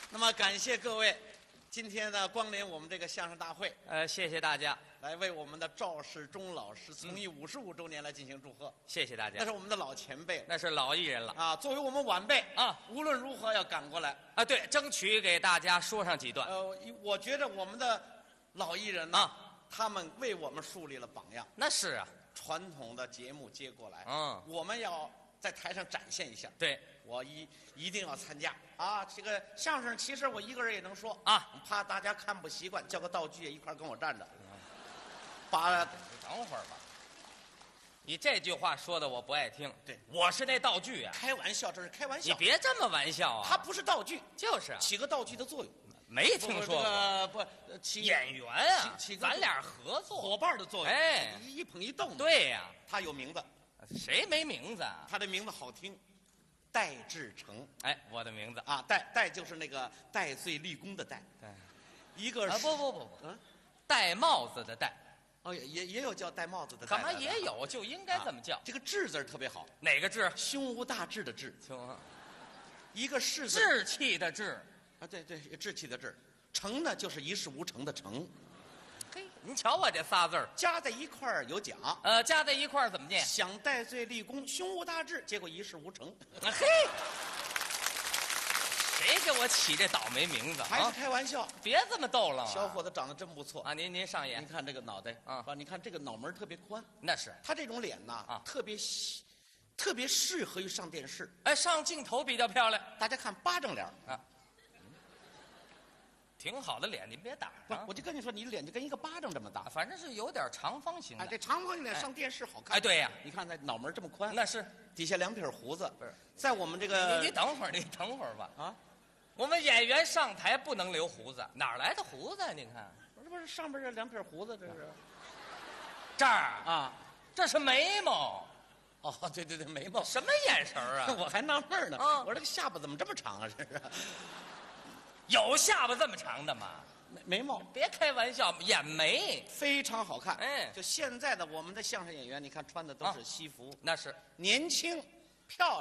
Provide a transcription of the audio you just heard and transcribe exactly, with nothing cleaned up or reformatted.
那么感谢各位今天呢光临我们这个相声大会， 呃，谢谢大家， 来为我们的赵世忠老师从艺五十五周年来进行祝贺。 谢谢大家。 那是我们的老前辈了那是老艺人了啊，作为我们晚辈啊， 无论如何要赶过来啊！对，争取给大家说上几段。 呃，我觉得我们的老艺人呢， 啊他们为我们树立了榜样。 那是啊， 传统的节目接过来， 嗯， 我们要在台上展现一下。 对， 我一一定要参加啊！这个相声其实我一个人也能说啊， 怕大家看不习惯，叫个道具也一块儿跟我站着。把你等会儿吧，你这句话说的我不爱听。 对， 我是那道具啊， 开玩笑，这是开玩笑。 你别这么玩笑啊！ 它不是道具， 就是啊， 起个道具的作用。 没听说过。 过，不呃起演员啊， 起起个咱俩合作伙伴的作用。 哎， 一捧一动。 对呀， 他有名字， 谁没名字啊？ 他的名字好听，戴志诚哎，我的名字啊，戴戴就是那个戴罪立功的戴， 对一个啊， 是不不不不， 嗯， 戴帽子的戴， 哦也也也有叫戴帽子的戴干嘛的， 也有，就应该这么叫啊。这个志字儿特别好， 哪个志？ 胸无大志的志， 行， 一个士字志气的志。 啊，对对，志气的志，诚呢就是一事无成的成， 嘿，您瞧我这仨字儿， 加在一块儿有奖。 呃，加在一块儿怎么念？ 想戴罪立功，胸无大志，结果一事无成， 啊嘿，谁给我起这倒霉名字还是啊？ 开玩笑。 别这么逗了， 小伙子长得真不错啊！您您上您演， 看这个脑袋啊吧，你看这个脑门儿特别宽， 那是他这种脸呐啊特别细，特别适合于上电视。 哎，上镜头比较漂亮大家看巴掌脸儿啊，挺好的脸，您别打不啊， 我就跟你说，你脸就跟一个巴掌这么大。 反正是有点长方形的。 哎，这长方形脸上电视好看。 哎，对呀， 你看那脑门儿这么宽， 那是。 底下两撇胡子， 不是在我们这个你你等会儿，你等会儿吧。 啊， 我们演员上台不能留胡子，哪儿来的胡子啊？您看不是不是上边这两撇胡子，这是这儿， 啊。 这是眉毛， 哦，对对对，眉毛。 什么眼神儿啊？ 我还纳闷儿呢， 啊我说这个下巴怎么这么长啊？这是有下巴这么长的吗？ 眉眉毛别开玩笑，眼眉非常好看。 哎就现在的我们的相声演员，你看穿的都是西服， 那是。 年轻漂亮。